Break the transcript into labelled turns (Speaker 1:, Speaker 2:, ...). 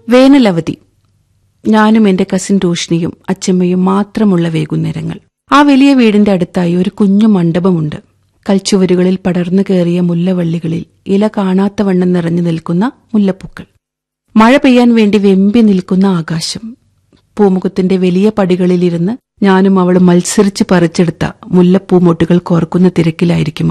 Speaker 1: വേനലവധി. ഞാനും എന്റെ കസിൻ റോഷ്നിയും അച്ചമ്മയും മാത്രമുള്ള വൈകുന്നേരങ്ങൾ. ആ വലിയ വീടിന്റെ അടുത്തായി ഒരു കുഞ്ഞു മണ്ഡപമുണ്ട്. കൽച്ചുവരുകളിൽ പടർന്നു കയറിയ മുല്ലവള്ളികളിൽ ഇല കാണാത്തവണ്ണം നിറഞ്ഞു നിൽക്കുന്ന മുല്ലപ്പൂക്കൾ. മഴ പെയ്യാൻ വേണ്ടി വെമ്പി നിൽക്കുന്ന ആകാശം. പൂമുഖത്തിന്റെ വലിയ പടികളിലിരുന്ന് ഞാനും അവളും മത്സരിച്ച് പറിച്ചെടുത്ത മുല്ലപ്പൂമൊട്ടുകൾ കോർക്കുന്ന തിരക്കിലായിരിക്കും